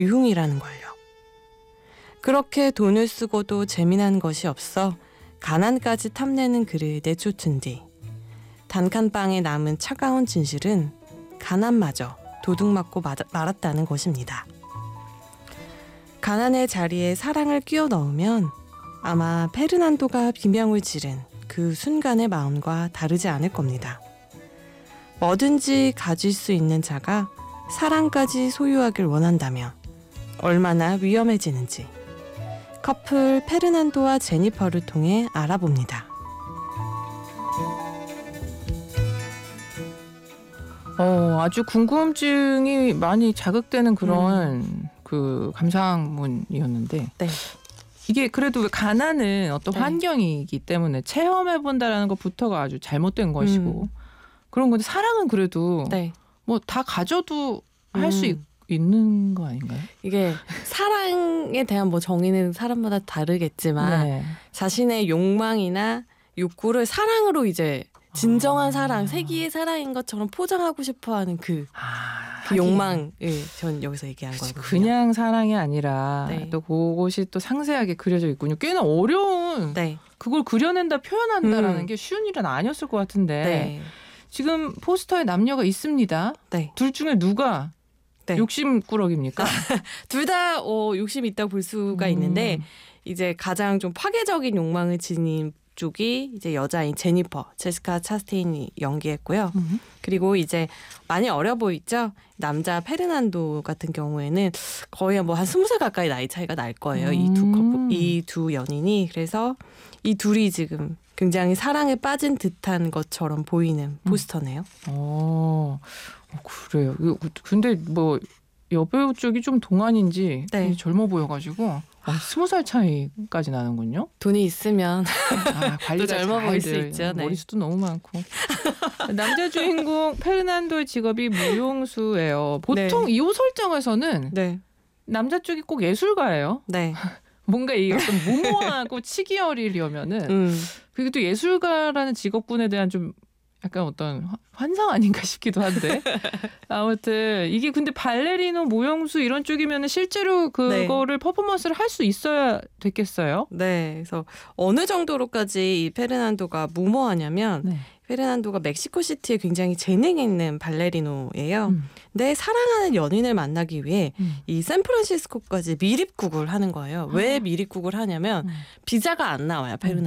유흥이라는 걸요. 그렇게 돈을 쓰고도 재미난 것이 없어 가난까지 탐내는 그를 내쫓은 뒤 단칸방에 남은 차가운 진실은 가난마저 도둑맞고 말았다는 것입니다. 가난의 자리에 사랑을 끼워 넣으면 아마 페르난도가 비명을 지른 그 순간의 마음과 다르지 않을 겁니다. 뭐든지 가질 수 있는 자가 사랑까지 소유하길 원한다면 얼마나 위험해지는지 커플 페르난도와 제니퍼를 통해 알아봅니다. 아주 궁금증이 많이 자극되는 그런 그 감상문이었는데 네. 이게 그래도 가난은 어떤 네. 환경이기 때문에 체험해본다라는 것부터가 아주 잘못된 것이고 그런 건데 사랑은 그래도 네. 뭐 다 가져도 할 수 있는 거 아닌가요? 이게 사랑에 대한 뭐 정의는 사람마다 다르겠지만 네. 자신의 욕망이나 욕구를 사랑으로 이제 진정한 사랑, 세기의 사랑인 것처럼 포장하고 싶어하는 그 욕망을 전 여기서 얘기한 거거든요. 그냥 사랑이 아니라 네. 또 그것이 또 상세하게 그려져 있군요. 꽤나 어려운 네. 그걸 그려낸다 표현한다라는 게 쉬운 일은 아니었을 것 같은데 네. 지금 포스터에 남녀가 있습니다. 네. 둘 중에 누가 네. 욕심꾸러기입니까? 둘 다 욕심이 있다고 볼 수가 있는데 이제 가장 좀 파괴적인 욕망을 지닌 쪽이 이제 여자인 제니퍼, 제시카 차스테인이 연기했고요. 그리고 이제 많이 어려 보이죠? 남자 페르난도 같은 경우에는 거의 뭐 한 20살 가까이 나이 차이가 날 거예요. 이 두 연인이. 그래서 이 둘이 지금 굉장히 사랑에 빠진 듯한 것처럼 보이는 포스터네요. 그래요. 근데 뭐 여배우 쪽이 좀 동안인지 네. 젊어 보여가지고 20살 차이까지 나는군요. 돈이 있으면 관리가 젊어 잘 보일 수 돼. 있죠. 네. 머리숱도 너무 많고. 남자 주인공 페르난도의 직업이 무용수예요. 보통 네. 이 설정에서는 네. 남자 쪽이 꼭 예술가예요. 네. 뭔가 이 어떤 무모하고 치기 어리려면은 그게 또 예술가라는 직업군에 대한 좀 약간 어떤 환상 아닌가 싶기도 한데 아무튼 이게 근데 발레리노 무용수 이런 쪽이면 실제로 그거를 퍼포먼스를 할 수 있어야 됐겠어요? 네, 그래서 어느 정도로까지 이 페르난도가 무모하냐면 페르난도가 멕시코시티에 굉장히 재능 있는 발레리노예요. 근데 사랑하는 연인을 만나기 위해 이 샌프란시스코까지 미립국을 하는 거예요. 왜 미립국을 하냐면 비자가 안 나와요, 페르난도.